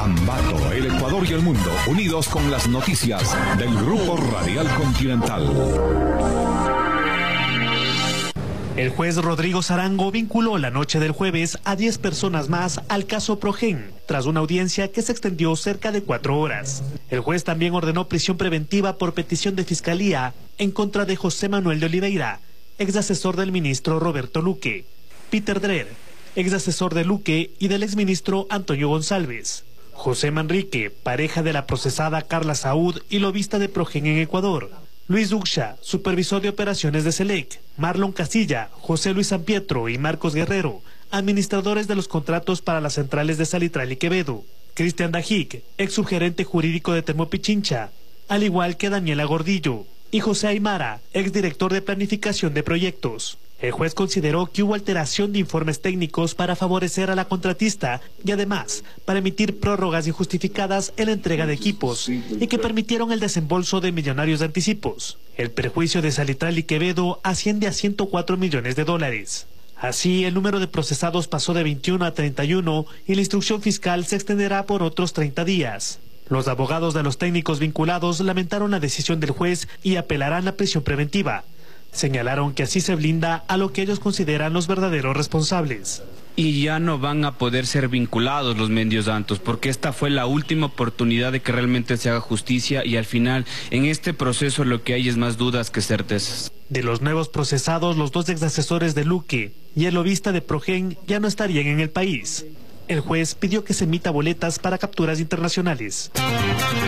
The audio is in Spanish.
Ambato, el Ecuador y el mundo, unidos con las noticias del Grupo Radial Continental. El juez Rodrigo Sarango vinculó la noche del jueves a 10 personas más al caso Progen, tras una audiencia que se extendió cerca de 4 horas. El juez también ordenó prisión preventiva por petición de fiscalía en contra de José Manuel de Oliveira, ex asesor del ministro Roberto Luque, Peter Dreher, ex asesor de Luque y del exministro Antonio González, José Manrique, pareja de la procesada Carla Saúd y lobista de Progen en Ecuador, Luis Duxha, supervisor de operaciones de Selec, Marlon Casilla, José Luis San Pietro y Marcos Guerrero, administradores de los contratos para las centrales de Salitral y Quevedo, Cristian Dajic, ex subgerente jurídico de Termopichincha, al igual que Daniela Gordillo, y José Aymara, ex director de planificación de proyectos. El juez consideró que hubo alteración de informes técnicos para favorecer a la contratista y además para emitir prórrogas injustificadas en la entrega de equipos y que permitieron el desembolso de millonarios de anticipos. El perjuicio de Salitral y Quevedo asciende a $104 millones. Así, el número de procesados pasó de 21 a 31 y la instrucción fiscal se extenderá por otros 30 días. Los abogados de los técnicos vinculados lamentaron la decisión del juez y apelarán a prisión preventiva. Señalaron que así se blinda a lo que ellos consideran los verdaderos responsables. Y ya no van a poder ser vinculados los Mendios Santos, porque esta fue la última oportunidad de que realmente se haga justicia y al final en este proceso lo que hay es más dudas que certezas. De los nuevos procesados, los 2 ex asesores de Luque y el lobista de Progen ya no estarían en el país. El juez pidió que se emita boletas para capturas internacionales.